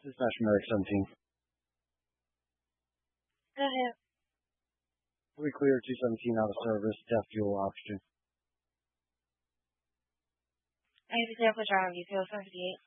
Dispatch Medic 17. Go ahead. We clear 217 out of service, death fuel oxygen. I have a sample drive, you feel 78.